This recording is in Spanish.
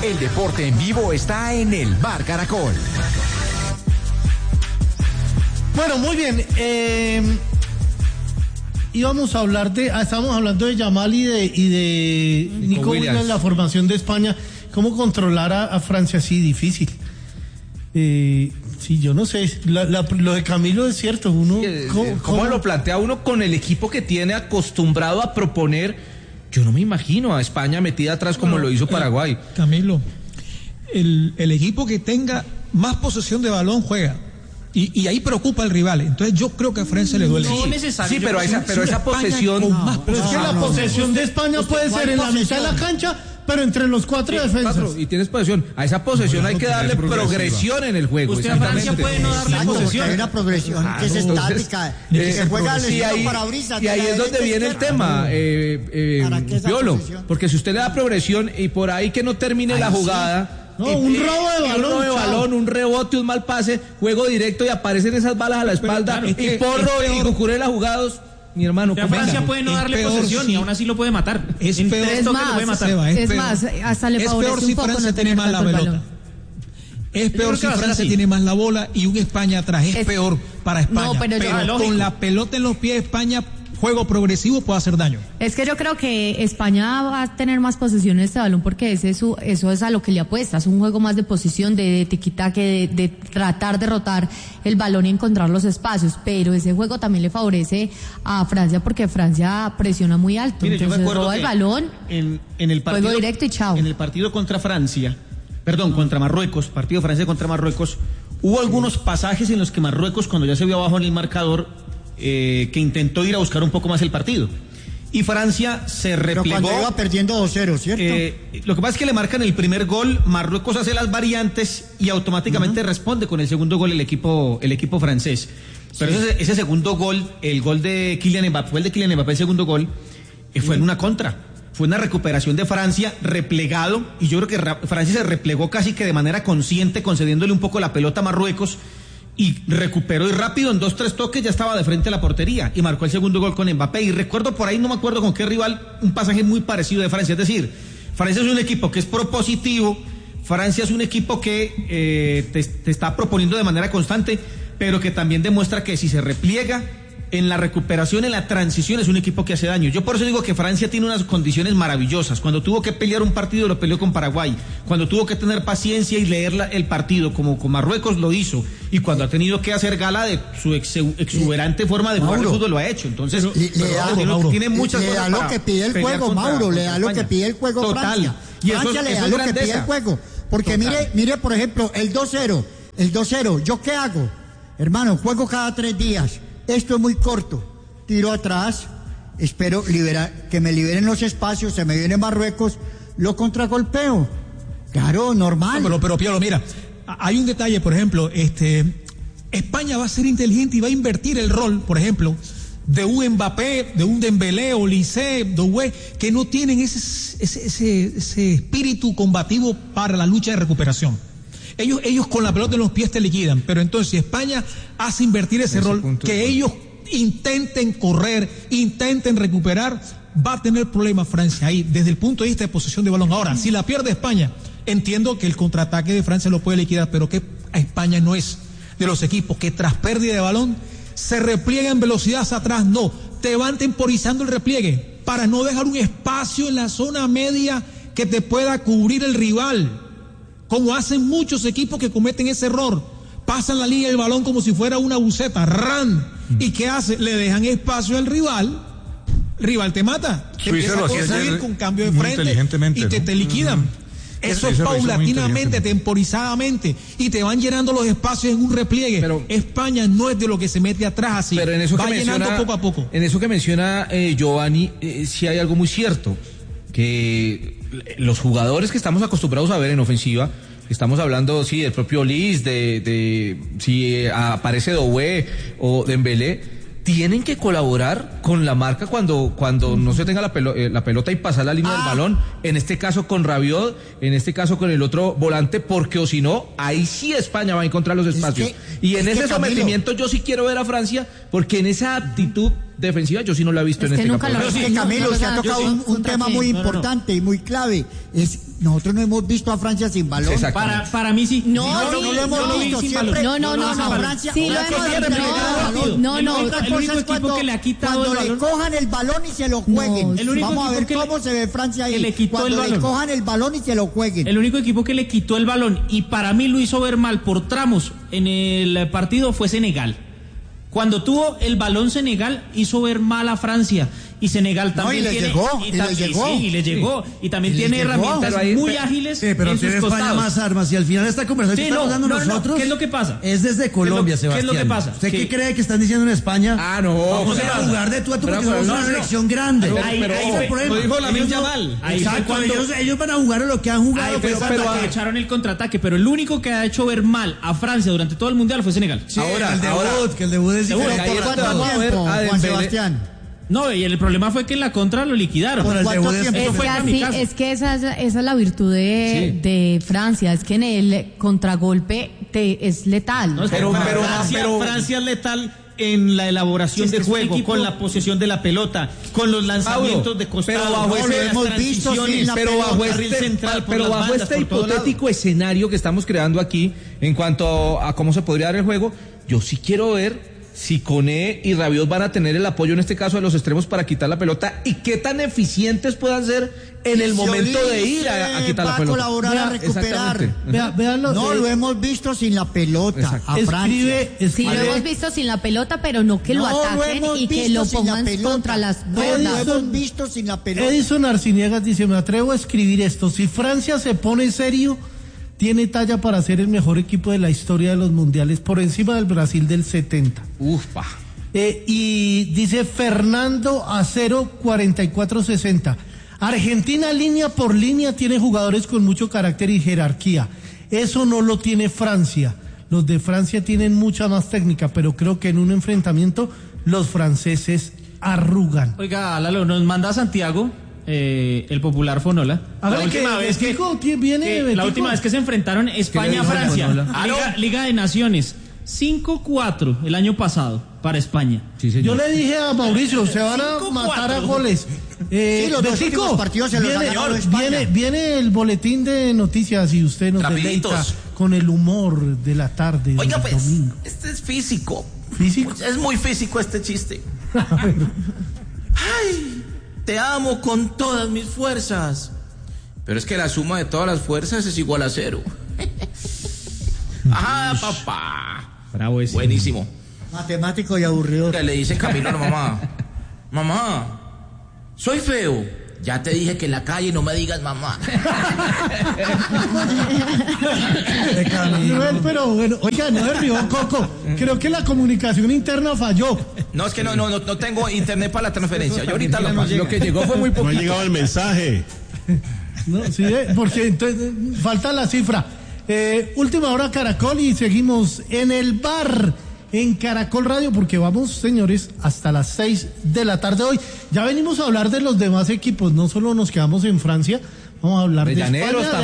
El deporte en vivo está en el Bar Caracol. Bueno, muy bien. Íbamos a hablar estábamos hablando de Yamal y de Nico Williams, la formación de España. ¿Cómo controlar a Francia así? Difícil. Sí, yo no sé. Lo de Camilo es cierto. ¿Cómo lo plantea uno con el equipo que tiene acostumbrado a proponer? Yo no me imagino a España metida atrás como lo hizo Paraguay. Camilo, el equipo que tenga más posesión de balón juega. Y ahí preocupa al rival. Entonces yo creo que a Francia le duele. No necesario. Sí, pero esa posesión. Pero es que la posesión de España puede ser en la mitad de la cancha, pero entre los cuatro defensas. Y tienes posesión. A esa posesión hay que darle progresión en el juego. Usted a Francia puede no darle posesión. Hay una progresión que es estática, que se juega al estilo parabrisas. Y ahí es donde viene el tema, Piolo. Porque si usted le da progresión y por ahí que no termine la jugada. No, un robo de balón, un rebote, un mal pase, juego directo y aparecen esas balas a la espalda, y Porro y Cucurella jugados. Mi hermano, Francia puede no darle posesión y aún así lo puede matar. Es peor, es más, hasta le favorece un poco no tener tanto el balón. Es peor si Francia tiene más la bola y un España atrás. Es peor para España. No, pero con la pelota en los pies, España, juego progresivo, puede hacer daño. Es que yo creo que España va a tener más posesión en este balón porque eso es a lo que le apuesta. Es un juego más de posición, de tiquitaque, de tratar de rotar el balón y encontrar los espacios. Pero ese juego también le favorece a Francia porque Francia presiona muy alto. Mire, entonces roba el balón, en el partido, juego directo y chao. En el partido contra Marruecos, partido Francia contra Marruecos, hubo algunos pasajes en los que Marruecos, cuando ya se vio abajo en el marcador, que intentó ir a buscar un poco más el partido. Y Francia se replegó. Pero cuando iba perdiendo 2-0, ¿cierto? Lo que pasa es que le marcan el primer gol, Marruecos hace las variantes y automáticamente responde con el segundo gol el equipo francés. Pero ese segundo gol, el gol de Kylian Mbappé, el segundo gol, fue en una contra. Fue una recuperación de Francia, replegado, y yo creo que Francia se replegó casi que de manera consciente, concediéndole un poco la pelota a Marruecos, y recuperó y rápido, en 2-3 toques ya estaba de frente a la portería y marcó el segundo gol con Mbappé. Y recuerdo por ahí, no me acuerdo con qué rival, un pasaje muy parecido de Francia. Es decir, Francia es un equipo que es propositivo, Francia es un equipo que te está proponiendo de manera constante, pero que también demuestra que si se repliega en la recuperación, en la transición, es un equipo que hace daño. Yo por eso digo que Francia tiene unas condiciones maravillosas. Cuando tuvo que pelear un partido, lo peleó con Paraguay. Cuando tuvo que tener paciencia y leer el partido, como con Marruecos lo hizo. Y cuando ha tenido que hacer gala de su exuberante forma de jugar el fútbol, lo ha hecho. Entonces, tiene muchas cosas. Le da lo que pide el juego, Mauro. Le da lo que pide el juego Francia. Y Francia le da lo que pide el juego. Porque mire, por ejemplo, el 2-0. ¿Yo qué hago? Hermano, juego cada 3 días. Esto es muy corto, tiro atrás, espero que me liberen los espacios, se me viene Marruecos, lo contragolpeo. Claro, normal. Pero Piolo, mira, hay un detalle, por ejemplo, España va a ser inteligente y va a invertir el rol, por ejemplo, de un Mbappé, de un Dembélé, Olise, Doué, que no tienen ese espíritu combativo para la lucha de recuperación. Ellos con la pelota en los pies te liquidan, pero entonces si España hace invertir ese rol, que ellos intenten correr, intenten recuperar, va a tener problemas Francia ahí, desde el punto de vista de posesión de balón. Ahora, si la pierde España, entiendo que el contraataque de Francia lo puede liquidar, pero que España no es de los equipos que tras pérdida de balón se repliega en velocidad hacia atrás, no, te van temporizando el repliegue para no dejar un espacio en la zona media que te pueda cubrir el rival. Como hacen muchos equipos que cometen ese error, pasan la línea del balón como si fuera una buceta, ¿y qué hace? Le dejan espacio al rival te mata, te empieza a conseguir con cambio de frente y te liquidan. Eso es paulatinamente, temporizadamente, y te van llenando los espacios en un repliegue. Pero España no es de lo que se mete atrás así, pero en eso va llenando poco a poco. En eso que menciona Giovanni, sí hay algo muy cierto, que los jugadores que estamos acostumbrados a ver en ofensiva, estamos hablando, sí, del propio Liz, de si aparece Doué o Dembélé, tienen que colaborar con la marca cuando no se tenga la pelota y pasar la línea del balón, en este caso con Rabiot, en este caso con el otro volante, porque o si no, ahí sí España va a encontrar los espacios. Y en ese sometimiento yo sí quiero ver a Francia, porque en esa actitud defensiva yo sí no la he visto Es en que este nunca campeonato. Pero es que Camilo, se ha tocado un tema muy importante y muy clave. Nosotros no hemos visto a Francia sin balón. Para mí sí. No, No lo hemos visto siempre. No. Francia, Sí, lo hemos visto. No. El único equipo que le ha quitado el cuando le balón. cojan el balón y se lo jueguen. El único Vamos a ver equipo que cómo se ve Francia ahí. que le quitó cuando el le balón. cojan el balón y se lo jueguen. El único equipo que le quitó el balón y para mí lo hizo ver mal por tramos en el partido fue Senegal. Cuando tuvo el balón Senegal hizo ver mal a Francia y Senegal también y le tiene llegó. y le llegó y también Y le tiene llegó. herramientas Pero ahí- muy ágiles pero en tiene sus España costados. más armas y al final esta conversación Sí, que estamos dando no, nosotros ¿qué es lo que pasa? es desde Colombia, ¿Qué es lo que Sebastián. pasa? ¿Usted qué Que- cree que están diciendo en España? Ah, no. Vamos pero- a jugar de tú a tú pero- porque somos no, una no, selección grande. Ahí Ese es el fue- problema. lo dijo Lamine Ellos no- Yamal. Ahí fue Exacto, cuando- ellos van a jugar a lo que han jugado. Ay, pero pero aprovecharon el contraataque, pero el único que ha hecho ver mal a Francia durante todo el mundial fue Senegal. sí, Ahora, que el debut es Seguro, diferente. ahí ¿Por es cuánto cuando va a ver tiempo, a Juan Dembélé. Sebastián? No, y el problema fue que en la contra lo liquidaron. Por el ¿Cuánto debut de tiempo? Eso Es fue que, kamikaze. es que esa es la virtud de Francia, es que en el contragolpe es letal. No, es que Pero- Francia es letal en la elaboración Sí, es que de es un juego, equipo- con la posesión de la pelota, con los lanzamientos de costado, pero bajo con ese- las hemos visto transiciones, sin la pero bajo carril este, central por pero las bajo bandas, este por todo lado. hipotético escenario que estamos creando aquí en cuanto a cómo se podría dar el juego, yo sí quiero ver si Koné y Rabiot van a tener el apoyo en este caso de los extremos para quitar la pelota y qué tan eficientes puedan ser en el momento de ir a quitar la va a pelota. colaborar a recuperar. Exactamente. Véanlo. No, lo hemos visto sin la pelota Exacto. a Francia. Sí, lo hemos visto sin la pelota, pero no que lo No, ataquen hemos y que visto lo sin la pongan pelota. contra las No, lo cuerdas. hemos visto sin la pelota. Edison Arciniegas dice, me atrevo a escribir esto, si Francia se pone serio, tiene talla para ser el mejor equipo de la historia de los mundiales, por encima del Brasil del 70. Ufa. Y dice Fernando Acero 4460. Argentina línea por línea tiene jugadores con mucho carácter y jerarquía. Eso no lo tiene Francia. Los de Francia tienen mucha más técnica, pero creo que en un enfrentamiento los franceses arrugan. Oiga, Lalo, nos manda Santiago, el popular Fonola. Hágale que Betico viene la Betico. última vez que se enfrentaron España-Francia, Liga de Naciones, 5-4 el año pasado para España. Sí, señor. Yo le dije a Mauricio, se van a 5-4. matar a goles. Sí, los dos Betico, últimos partidos se los ha ganado España. viene el boletín de noticias y usted nos Rapiditos. deleita con el humor de la tarde Oiga, del pues, domingo. este es físico. ¿Físico? Es muy físico este chiste. Ay, te amo con todas mis fuerzas. Pero es que la suma de todas las fuerzas es igual a 0. Ajá, papá. Bravo ese. Buenísimo. Matemático y aburrido. Le dice Camilo a la mamá: mamá, soy feo. Ya te dije que en la calle no me digas mamá. Pero bueno, oiga, no derribó Coco. Creo que la comunicación interna falló. No, es que no tengo internet para la transferencia. Yo ahorita Lo que llegó fue muy No ha poquito. llegado el mensaje. No, sí, porque entonces falta la cifra. Última hora Caracol y seguimos en el bar en Caracol Radio porque vamos, señores, hasta las 6 de la tarde hoy. Ya venimos a hablar de los demás equipos, no solo nos quedamos en Francia, vamos a hablar de Llaneros España,